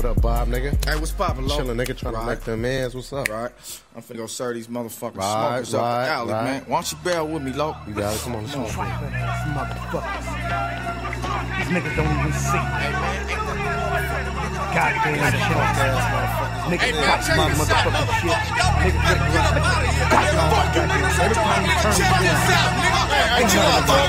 What up, Bob, nigga? Hey, what's poppin', Lo? Chillin', nigga, trying to make them mans. What's up? Right. I'm finna go serve these motherfucking smokers up the alley, man. Why don't you bear with me, Lo? You got it. Come on, let's go. Motherfuckers. These niggas don't even see. Hey, man, ain't Goddamn shit. Niggas watch my motherfucking shit. Niggas Check this out, nigga.